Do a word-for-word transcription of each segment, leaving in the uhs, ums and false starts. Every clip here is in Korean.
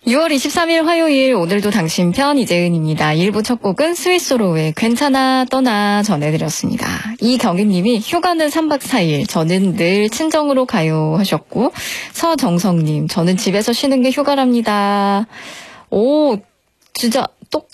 유월 이십삼일 화요일, 오늘도 당신 편 이재은입니다. 일 부 첫 곡은 스위스로의 괜찮아 떠나 전해드렸습니다. 이경임님이 휴가는 삼박 사일, 저는 늘 친정으로 가요 하셨고, 서정성님, 저는 집에서 쉬는 게 휴가랍니다. 오, 진짜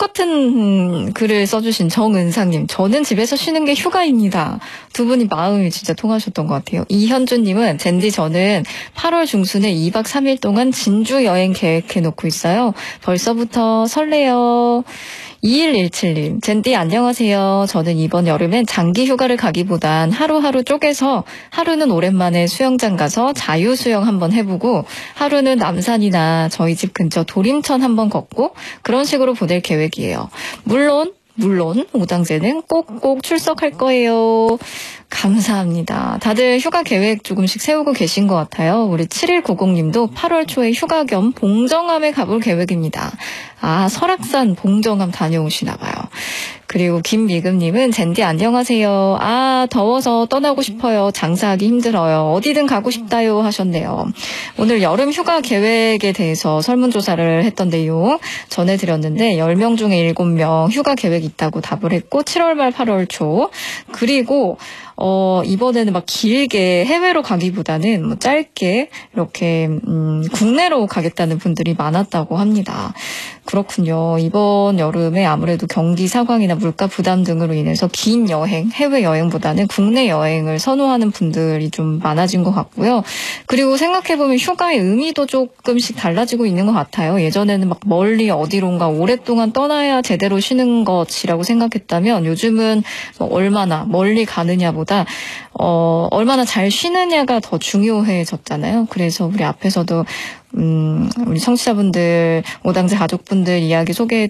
똑같은 글을 써주신 정은상님, 저는 집에서 쉬는 게 휴가입니다. 두 분이 마음이 진짜 통하셨던 것 같아요. 이현주님은, 젠디 저는 팔월 중순에 이박 삼일 동안 진주 여행 계획해놓고 있어요. 벌써부터 설레요. 이일일칠님, 젠디 안녕하세요. 저는 이번 여름엔 장기 휴가를 가기보단 하루하루 쪼개서 하루는 오랜만에 수영장 가서 자유수영 한번 해보고 하루는 남산이나 저희 집 근처 도림천 한번 걷고 그런 식으로 보낼 계획이에요. 물론 물론 오당제는 꼭꼭 출석할 거예요. 감사합니다. 다들 휴가 계획 조금씩 세우고 계신 것 같아요. 우리 칠일구공님도 팔월 초에 휴가 겸 봉정암에 가볼 계획입니다. 아, 설악산 봉정암 다녀오시나 봐요. 그리고 김미금님은 젠디 안녕하세요. 아, 더워서 떠나고 싶어요. 장사하기 힘들어요. 어디든 가고 싶다요 하셨네요. 오늘 여름 휴가 계획에 대해서 설문조사를 했던데요. 전해드렸는데 열 명 중에 일곱 명 휴가 계획 있다고 답을 했고 칠월 말 팔월 초. 그리고 어, 이번에는 막 길게 해외로 가기보다는 뭐 짧게 이렇게 음, 국내로 가겠다는 분들이 많았다고 합니다. 그렇군요. 이번 여름에 아무래도 경기 상황이나 물가 부담 등으로 인해서 긴 여행, 해외 여행보다는 국내 여행을 선호하는 분들이 좀 많아진 것 같고요. 그리고 생각해보면 휴가의 의미도 조금씩 달라지고 있는 것 같아요. 예전에는 막 멀리 어디론가 오랫동안 떠나야 제대로 쉬는 것이라고 생각했다면 요즘은 뭐 얼마나 멀리 가느냐보다 어, 얼마나 잘 쉬느냐가 더 중요해졌잖아요. 그래서 우리 앞에서도 음, 우리 청취자분들, 오당제 가족분들 이야기 소개해